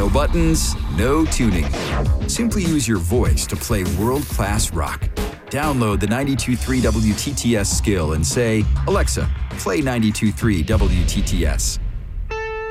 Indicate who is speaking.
Speaker 1: No buttons, no tuning. Simply use your voice to play world-class rock. Download the 92.3 WTTS skill and say, "Alexa, play 92.3 WTTS."